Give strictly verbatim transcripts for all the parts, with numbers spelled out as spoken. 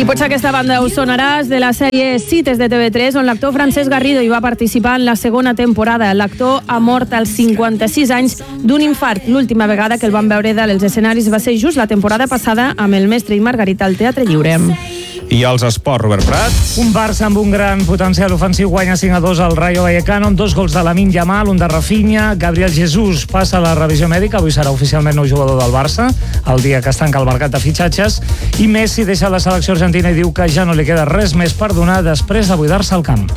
Potser aquesta banda us sonaràs de la sèrie Cites de T V tres, on l'actor Francesc Garrido hi va participar en la segona temporada. L'actor ha mort als cinquanta-sis anys d'un infart. L'última vegada que el van veure dels escenaris va ser just la temporada passada amb el Mestre i Margarita al Teatre Lliure. I els esports, Robert Prat. Un Barça amb un gran potencial ofensiu guanya cinc a dos al Rayo Vallecano amb dos gols de Lamine Yamal, un de Rafinha. Gabriel Jesús passa a la revisió mèdica, avui serà oficialment nou jugador del Barça, el dia que es tanca el mercat de fitxatges. I Messi deixa la selecció argentina i diu que ja no li queda res més per donar després de buidar-se al camp.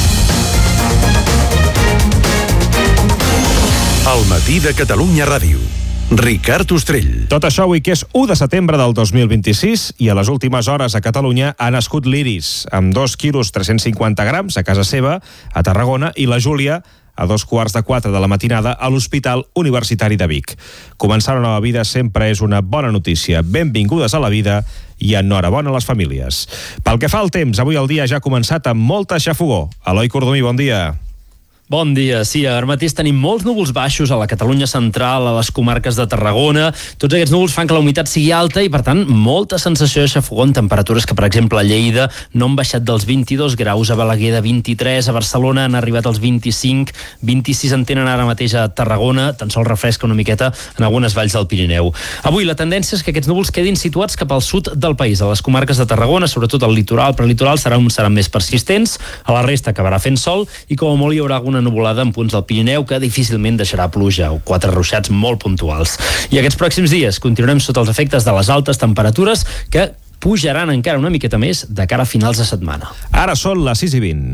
El matí de Catalunya Ràdio. Ricard Ostrell. Tot això avui que és u de setembre del dos mil vint-i-sis i a les últimes hores a Catalunya ha nascut l'Iris, amb dos quilos tres-cents cinquanta grams a casa seva, a Tarragona, i la Júlia a dos quarts de quatre de la matinada a l'Hospital Universitari de Vic. Començar una nova vida sempre és una bona notícia. Benvingudes a la vida i enhorabona a les famílies. Pel que fa al temps, avui el dia ja ha començat amb molta xafogor. Eloi Cordomí, bon dia. Bon dia. Sí, ara mateix tenim molts núvols baixos a la Catalunya central, a les comarques de Tarragona. Tots aquests núvols fan que la humitat sigui alta i, per tant, molta sensació de xafogor en temperatures que, per exemple, a Lleida no han baixat dels vint-i-dos graus, a Balaguer de vint-i-tres, a Barcelona han arribat als vint-i-cinc, vint-i-sis en tenen ara mateix a Tarragona, tan sols refresca una miqueta en algunes valls del Pirineu. Avui la tendència és que aquests núvols quedin situats cap al sud del país, a les comarques de Tarragona, sobretot al litoral, però al litoral seran, seran més persistents, a la resta acabarà fent sol i com a molt hi haurà alguna nuvolada en punts del Pirineu que difícilment deixarà pluja o quatre ruixats molt puntuals. I aquests pròxims dies continuarem sota els efectes de les altes temperatures que pujaran encara una miqueta més de cara a finals de setmana. Ara són les sis i vint.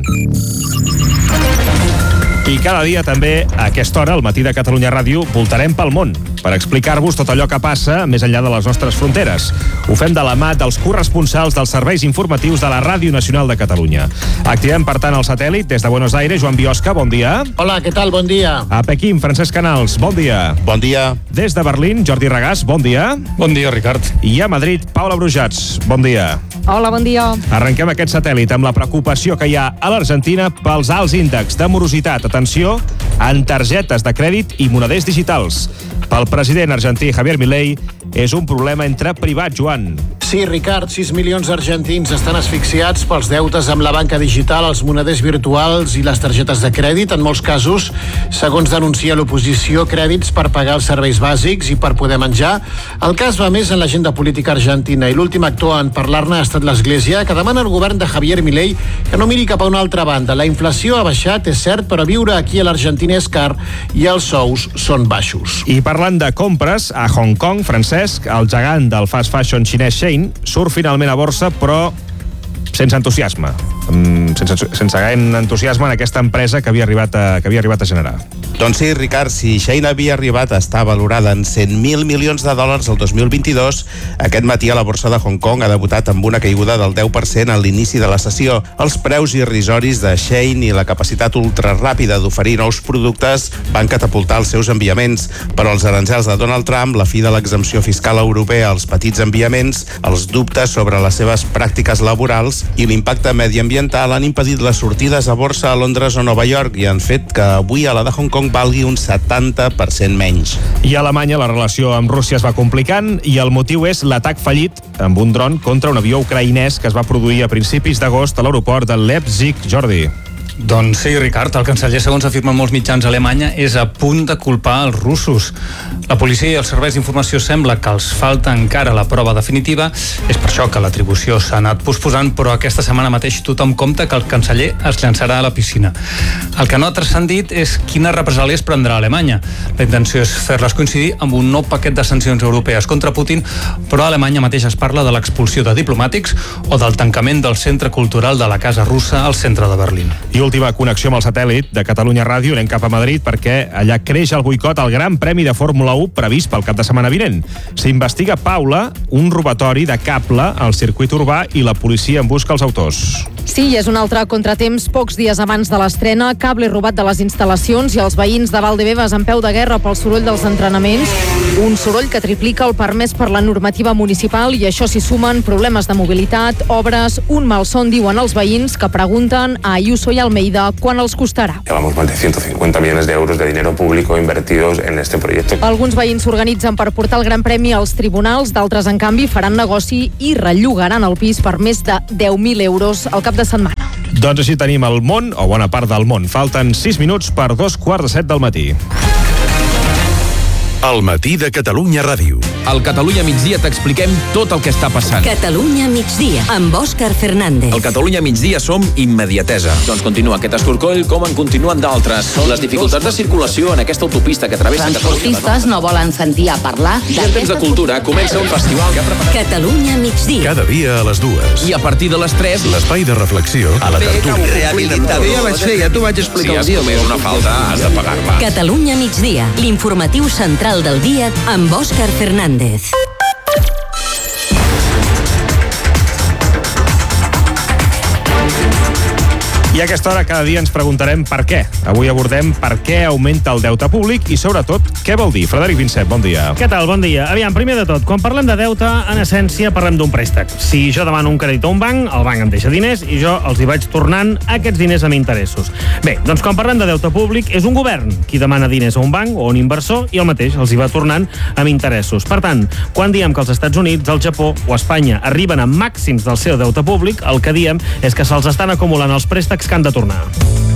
I cada dia també, a aquesta hora, al matí de Catalunya Ràdio, voltarem pel món per explicar-vos tot allò que passa més enllà de les nostres fronteres. Ho fem de la mà dels corresponsals dels serveis informatius de la Ràdio Nacional de Catalunya. Activem, per tant, el satèl·lit des de Buenos Aires. Joan Biosca, bon dia. Hola, què tal? Bon dia. A Pequín, Francesc Canals, bon dia. Bon dia. Des de Berlín, Jordi Regàs, bon dia. Bon dia, Ricard. I a Madrid, Paula Brujats, bon dia. Hola, bon dia. Arrenquem aquest satèl·lit amb la preocupació que hi ha a l'Argentina pels alts índexs de morositat. Atenció, en targetes de crèdit i moneders digitals. Pel president argentí Javier Milei és un problema entre privats, Joan. Sí, Ricard, sis milions d'argentins estan asfixiats pels deutes amb la banca digital, els moneders virtuals i les targetes de crèdit. En molts casos, segons denuncia l'oposició, crèdits per pagar els serveis bàsics i per poder menjar. El cas va més en l'agenda política argentina i l'últim actor en parlar-ne ha estat l'Església, que demana al govern de Javier Milei que no miri cap a una altra banda. La inflació ha baixat, és cert, però viure aquí a l'Argentina és car i els sous són baixos. I parlant de compres, a Hong Kong, Francesc, el gegant del fast fashion xinès Shein, surt finalment a borsa, però sense entusiasme. Sense, sense gaire entusiasme en aquesta empresa que havia arribat a, que havia arribat a generar. Doncs sí, Ricard, si Shein havia arribat a estar valorada en cent mil milions de dòlars el dos mil vint-i-dos, aquest matí a la borsa de Hong Kong ha debutat amb una caiguda del deu per cent a l'inici de la sessió. Els preus irrisoris de Shein i la capacitat ultraràpida d'oferir nous productes van catapultar els seus enviaments, però els aranzels de Donald Trump, la fi de l'exempció fiscal europea als petits enviaments, els dubtes sobre les seves pràctiques laborals i l'impacte mediambiental han impedit les sortides a borsa a Londres o Nova York i han fet que avui a la de Hong Kong valgui un setanta per cent menys. I a Alemanya la relació amb Rússia es va complicant i el motiu és l'atac fallit amb un dron contra un avió ucraïnès que es va produir a principis d'agost a l'aeroport de Leipzig. Jordi. Doncs sí, Ricard, el canceller, segons afirmen molts mitjans a Alemanya, és a punt de culpar els russos. La policia i els serveis d'informació sembla que els falta encara la prova definitiva. És per això que l'atribució s'ha anat posposant, però aquesta setmana mateix tothom compta que el canceller es llançarà a la piscina. El que no ha transcendit és quines represàlies prendrà Alemanya. La intenció és fer-les coincidir amb un nou paquet de sancions europees contra Putin, però a Alemanya mateix es parla de l'expulsió de diplomàtics o del tancament del centre cultural de la Casa Russa al centre de Berlín. I última connexió amb el satèl·lit de Catalunya Ràdio. Anem cap a Madrid perquè allà creix el boicot al Gran Premi de Fórmula u previst pel cap de setmana vinent. S'investiga, Paula, un robatori de cable al circuit urbà i la policia en busca els autors. Sí, és un altre contratemps pocs dies abans de l'estrena. Cable robat de les instal·lacions i els veïns de Valdebebas en peu de guerra pel soroll dels entrenaments. Un soroll que triplica el permès per la normativa municipal i això s'hi sumen problemes de mobilitat, obres, un malson, diuen els veïns, que pregunten a Ayuso i Almeida quan els costarà. Llevamos más de ciento cincuenta millones de euros de dinero público invertidos en este proyecto. Alguns veïns s'organitzen per portar el Gran Premi als tribunals, d'altres, en canvi, faran negoci i rellogaran el pis per més de deu mil euros al cap de setmana. Doncs així tenim el món, o bona part del món. Falten sis minuts per dos quarts de set del matí. El matí de Catalunya Ràdio. Al Catalunya migdia t'expliquem tot el que està passant. Catalunya migdia, amb Òscar Fernández. Al Catalunya migdia som immediatesa. Doncs continua aquest escorcoll com en continuen d'altres. Les dificultats de circulació en aquesta autopista que travessa Catalunya. Transportistes no volen sentir a parlar I en temps de cultura comença un festival que ha preparat... Catalunya migdia. Cada dia a les dues. I a partir de les tres... L'espai de reflexió a la tertúlia. Rehabilitador. Ja vaig fer, ja t'ho vaig explicar. Si has comès una falta, has de pagar-la. Catalunya migdia, l'informatiu central del dia amb Òscar Fernández. I a aquesta hora cada dia ens preguntarem per què. Avui abordem per què augmenta el deute públic i, sobretot, què vol dir. Frederic Vincent, bon dia. Què tal? Bon dia. Aviam, primer de tot, quan parlem de deute, en essència parlem d'un préstec. Si jo demano un crèdit a un banc, el banc em deixa diners i jo els hi vaig tornant aquests diners amb interessos. Bé, doncs quan parlem de deute públic és un govern qui demana diners a un banc o un inversor i el mateix els hi va tornant amb interessos. Per tant, quan diem que els Estats Units, el Japó o Espanya arriben a màxims del seu deute públic, el que diem és que se'ls estan acumulant els préstecs que han de tornar.